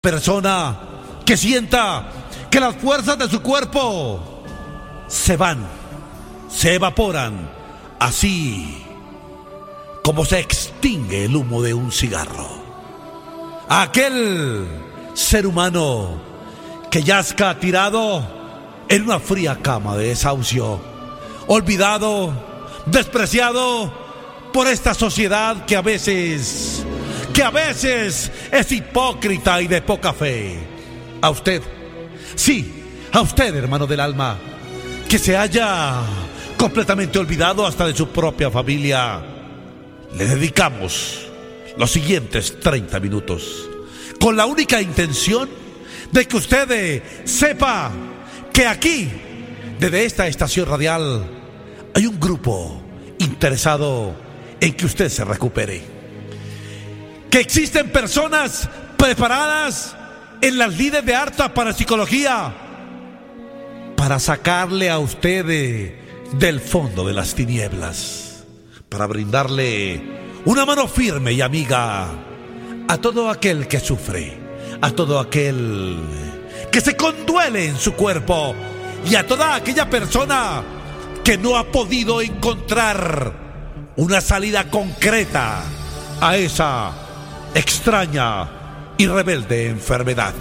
Persona que sienta que las fuerzas de su cuerpo se van, se evaporan, así como se extingue el humo de un cigarro. Aquel ser humano que yazca tirado en una fría cama de desahucio, olvidado, despreciado por esta sociedad que a veces es hipócrita y de poca fe. A usted, sí, a usted, hermano del alma, que se haya completamente olvidado hasta de su propia familia, le dedicamos los siguientes 30 minutos con la única intención de que usted sepa que aquí, desde esta estación radial, hay un grupo interesado en que usted se recupere. Que existen personas preparadas en las líderes de alta parapsicología para sacarle a usted del fondo de las tinieblas, para brindarle una mano firme y amiga a todo aquel que sufre, a todo aquel que se conduele en su cuerpo y a toda aquella persona que no ha podido encontrar una salida concreta a esa extraña y rebelde enfermedad.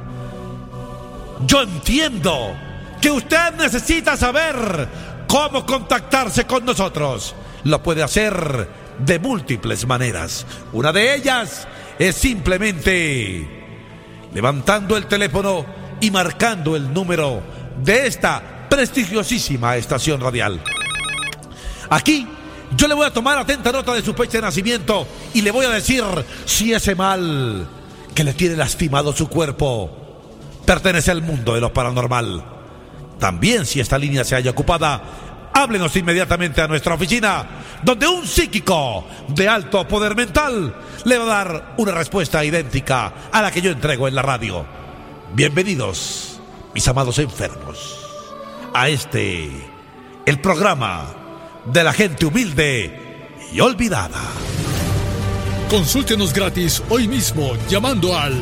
Yo entiendo que usted necesita saber cómo contactarse con nosotros. Lo puede hacer de múltiples maneras. Una de ellas es simplemente levantando el teléfono y marcando el número de esta prestigiosísima estación radial. Aquí yo le voy a tomar atenta nota de su fecha de nacimiento y le voy a decir si ese mal que le tiene lastimado su cuerpo pertenece al mundo de lo paranormal. También, si esta línea se halla ocupada, háblenos inmediatamente a nuestra oficina, donde un psíquico de alto poder mental le va a dar una respuesta idéntica a la que yo entrego en la radio. Bienvenidos, mis amados enfermos, a el programa de la gente humilde y olvidada. Consúltenos gratis hoy mismo llamando al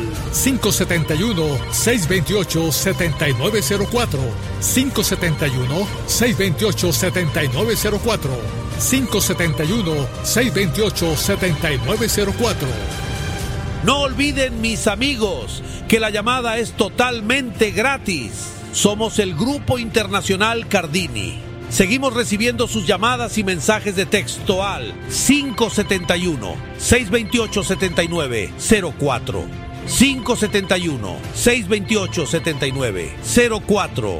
571-628-7904, 571-628-7904, 571-628-7904. No olviden, mis amigos, que la llamada es totalmente gratis. Somos el Grupo Internacional Cardini. Seguimos recibiendo sus llamadas y mensajes de texto al 571-628-7904. 571-628-7904.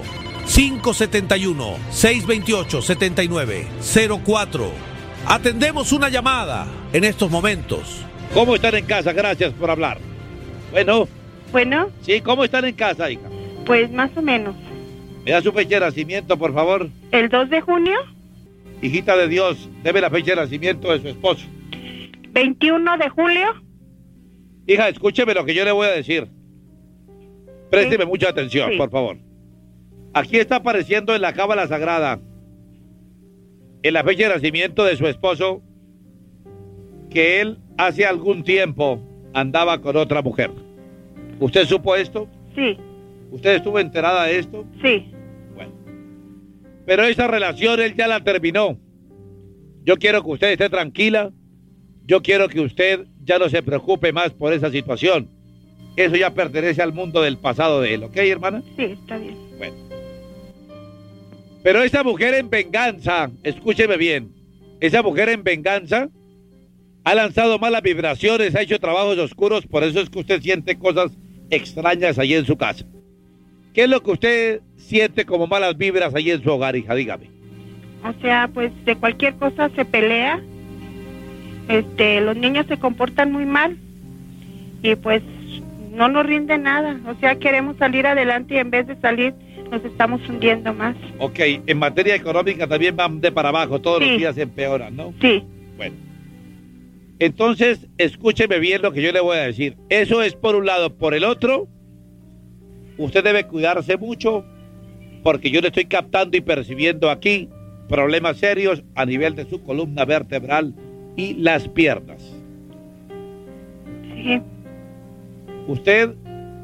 571-628-7904. Atendemos una llamada en estos momentos. ¿Cómo están en casa? Gracias por hablar. Bueno. Bueno. Sí, ¿cómo están en casa, hija? Pues más o menos. ¿Me da su fecha de nacimiento, por favor? ¿El 2 de junio? Hijita de Dios, deme la fecha de nacimiento de su esposo. 21 de julio. Hija, escúcheme lo que yo le voy a decir. Présteme mucha atención, por favor. Aquí está apareciendo en la cábala sagrada, en la fecha de nacimiento de su esposo, que él hace algún tiempo andaba con otra mujer. ¿Usted supo esto? Sí. ¿Usted estuvo enterada de esto? Sí. Bueno. Pero esa relación él ya la terminó. Yo quiero que usted esté tranquila. Yo quiero que usted ya no se preocupe más por esa situación. Eso ya pertenece al mundo del pasado de él, ¿ok, hermana? Sí, está bien. Bueno. Pero esa mujer en venganza, escúcheme bien, esa mujer en venganza ha lanzado malas vibraciones, ha hecho trabajos oscuros, por eso es que usted siente cosas extrañas allí en su casa. ¿Qué es lo que usted siente como malas vibras allí en su hogar, hija? Dígame. O sea, pues de cualquier cosa se pelea. Los niños se comportan muy mal y pues no nos rinde nada. O sea, queremos salir adelante y en vez de salir nos estamos hundiendo más. Ok, en materia económica también van de para abajo, todos los días empeoran, ¿no? Sí. Bueno. Entonces, escúcheme bien lo que yo le voy a decir. Eso es por un lado. Por el otro, usted debe cuidarse mucho porque yo le estoy captando y percibiendo aquí problemas serios a nivel de su columna vertebral y las piernas. Sí. Usted